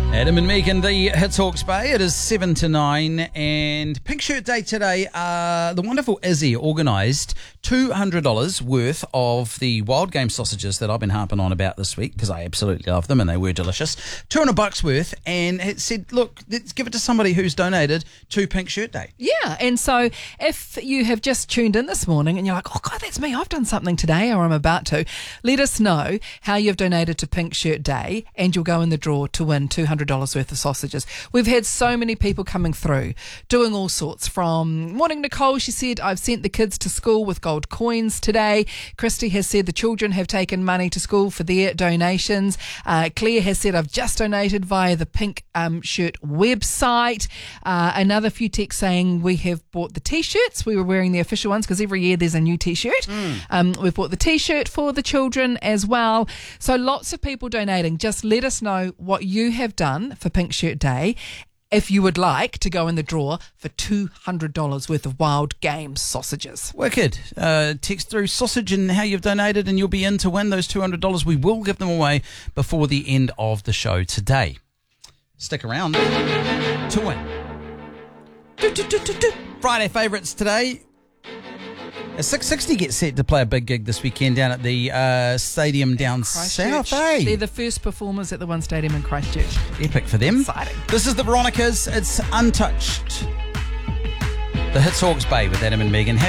Adam and Megan, the Hits Hawke's Bay. It is 7 to 9 and Pink Shirt Day today. The wonderful Izzy organised $200 worth of the wild game sausages that I've been harping on about this week because I absolutely love them and they were delicious. $200 worth, and it said, look, let's give it to somebody who's donated to Pink Shirt Day. Yeah, and so if you have just tuned in this morning and you're like, oh God, that's me, I've done something today or I'm about to, let us know how you've donated to Pink Shirt Day and you'll go in the draw to win $200 worth of sausages. We've had so many people coming through doing all sorts. From Morning Nicole, she said, I've sent the kids to school with gold coins today. Christy has said the children have taken money to school for their donations. Claire has said, I've just donated via the Pink Shirt website. Another few texts saying we have bought the t-shirts. We were wearing the official ones because every year there's a new t-shirt. We've bought the t-shirt for the children as well. So lots of people donating. Just let us know what you have done for Pink Shirt Day if you would like to go in the draw for $200 worth of wild game sausages. Wicked. Text through sausage and how you've donated and you'll be in to win those $200. We will give them away before the end of the show today. Stick around to win. Friday favourites today. 660 gets set to play a big gig this weekend down at the stadium down south. They're the first performers at the One Stadium in Christchurch. Epic for them. Exciting. This is the Veronicas. It's Untouched. The Hits Hawke's Bay with Adam and Megan.